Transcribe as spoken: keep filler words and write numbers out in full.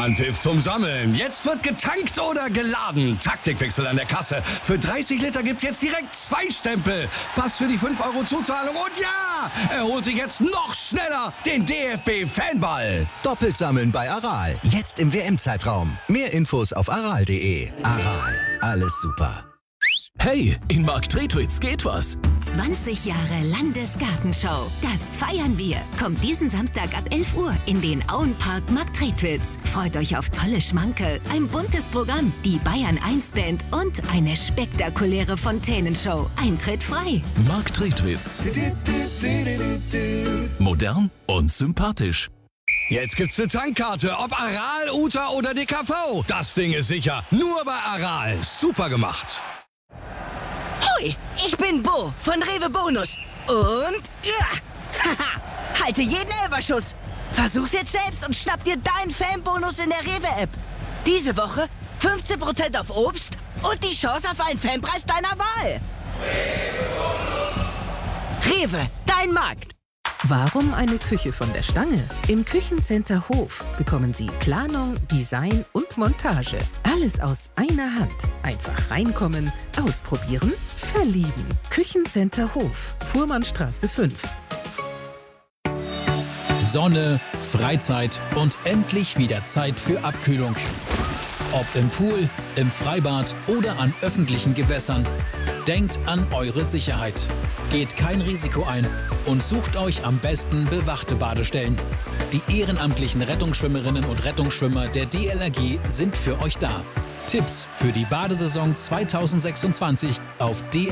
Anpfiff zum Sammeln. Jetzt wird getankt oder geladen. Taktikwechsel an der Kasse. Für dreißig Liter gibt's jetzt direkt zwei Stempel. Pass für die fünf Euro Zuzahlung. Und ja, er holt sich jetzt noch schneller den D F B-Fanball. Doppelt sammeln bei Aral. Jetzt im W M-Zeitraum. Mehr Infos auf aral punkt de. Aral. Alles super. Hey, in Marktredwitz geht was. zwanzig Jahre Landesgartenschau. Das feiern wir. Kommt diesen Samstag ab elf Uhr in den Auenpark Marktredwitz. Freut euch auf tolle Schmankerl, ein buntes Programm, die Bayern eins Band und eine spektakuläre Fontänenshow. Eintritt frei. Marktredwitz. Modern und sympathisch. Jetzt gibt's eine Tankkarte, ob Aral, Uta oder D K V. Das Ding ist sicher. Nur bei Aral. Super gemacht. Hui, ich bin Bo von Rewe Bonus. Und ja, haha, halte jeden Elferschuss. Versuch's jetzt selbst und schnapp dir deinen Fanbonus in der Rewe-App. Diese Woche fünfzehn Prozent auf Obst und die Chance auf einen Fanpreis deiner Wahl. Rewe, dein Markt. Warum eine Küche von der Stange? Im Küchencenter Hof bekommen Sie Planung, Design und Montage. Alles aus einer Hand. Einfach reinkommen, ausprobieren, verlieben. Küchencenter Hof, Fuhrmannstraße fünf. Sonne, Freizeit und endlich wieder Zeit für Abkühlung. Ob im Pool, im Freibad oder an öffentlichen Gewässern. Denkt an eure Sicherheit. Geht kein Risiko ein und sucht euch am besten bewachte Badestellen. Die ehrenamtlichen Rettungsschwimmerinnen und Rettungsschwimmer der D L R G sind für euch da. Tipps für die Badesaison zweitausendsechsundzwanzig auf d